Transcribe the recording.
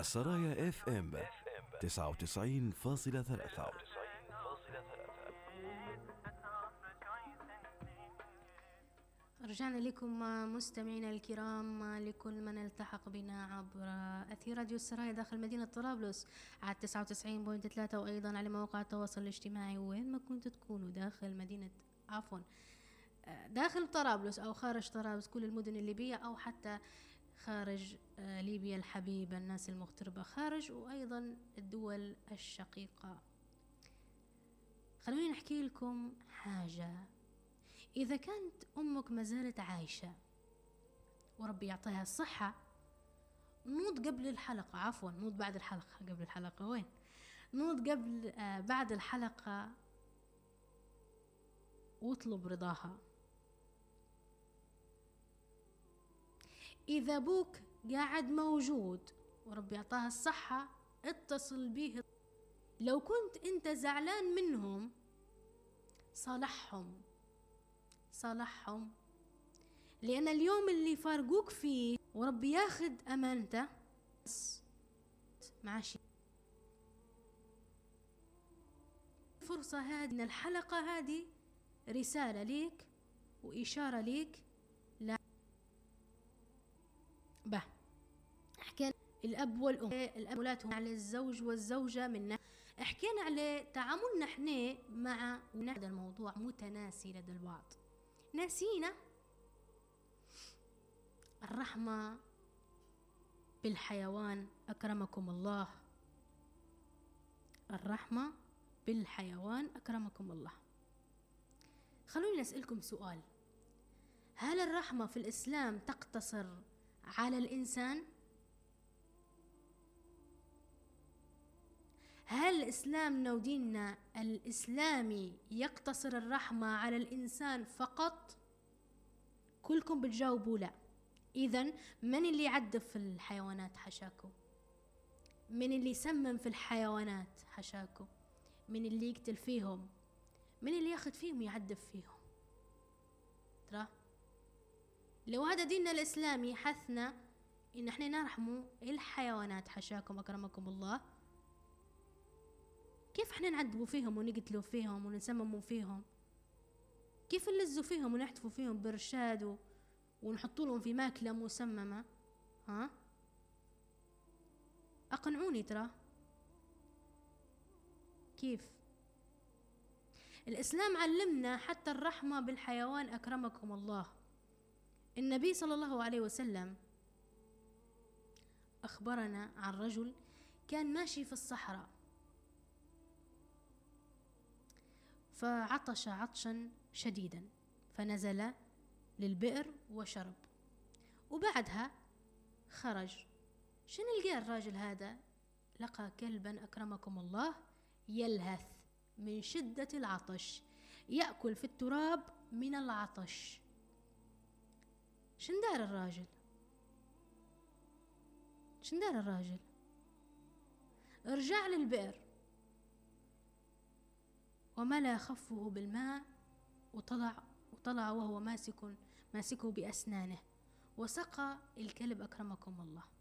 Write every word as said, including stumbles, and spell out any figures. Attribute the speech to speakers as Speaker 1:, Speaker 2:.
Speaker 1: السرايا اف ام تسعة وتسعين فاصلة ثلاثة.
Speaker 2: رجعنا لكم مستمعينا الكرام، لكل من التحق بنا عبر أثير راديو السرايا داخل مدينة طرابلس على تسعة وتسعين فاصلة ثلاثة، وأيضا على مواقع التواصل الاجتماعي وين ما كنتوا تكونوا داخل مدينة عفوا داخل طرابلس أو خارج طرابلس، كل المدن الليبية أو حتى خارج ليبيا الحبيبة، الناس المغتربة خارج، وأيضا الدول الشقيقة. خلوني نحكي لكم حاجة. إذا كانت أمك ما زالت عايشة وربي يعطيها الصحة، نوض قبل الحلقة، عفوا نوض بعد الحلقة، قبل الحلقة وين؟ نوض قبل آه بعد الحلقة واطلب رضاها. إذا أبوك قاعد موجود وربي يعطيها الصحة، اتصل به. لو كنت أنت زعلان منهم، صالحهم صالحهم، لأن اليوم اللي فارقوك فيه وربي ياخد أمانته ماشي. فرصة هذه، إن الحلقة هذه رسالة ليك وإشارة ليك. لا به حكينا الأب والأم، الأولاد على الزوج والزوجة، منا حكينا على تعاملنا احنا مع هذا الموضوع متناسي لدى البعض. ناسينا الرحمة بالحيوان أكرمكم الله، الرحمة بالحيوان أكرمكم الله. خلوني أسألكم سؤال: هل الرحمة في الإسلام تقتصر على الإنسان؟ هل إسلامنا وديننا الإسلامي يقتصر الرحمة على الإنسان فقط؟ كلكم بتجاوبوا لا. إذن من اللي يعذب في الحيوانات حشاكو؟ من اللي يسمم في الحيوانات حشاكو؟ من اللي يقتل فيهم؟ من اللي ياخد فيهم يعذب فيهم؟ ترى لو هذا ديننا الإسلامي حثنا إن احنا نرحموا الحيوانات حشاكم أكرمكم الله، كيف احنا نعذبوا فيهم ونقتلوا فيهم ونسمموا فيهم؟ كيف نلزوا فيهم ونحتفوا فيهم برشاد ونحطوا لهم في ماكلة مسممة؟ ها أقنعوني. ترى كيف الإسلام علمنا حتى الرحمة بالحيوان أكرمكم الله. النبي صلى الله عليه وسلم أخبرنا عن رجل كان ماشي في الصحراء، فعطش عطشا شديدا، فنزل للبئر وشرب، وبعدها خرج. شنو لقى الراجل هذا؟ لقى كلبا أكرمكم الله يلهث من شدة العطش، يأكل في التراب من العطش. شن دار الراجل؟ شن دار الراجل؟ رجع للبئر وملأ خفه بالماء، وطلع وطلع وهو ماسك ماسكه بأسنانه، وسقى الكلب أكرمكم الله.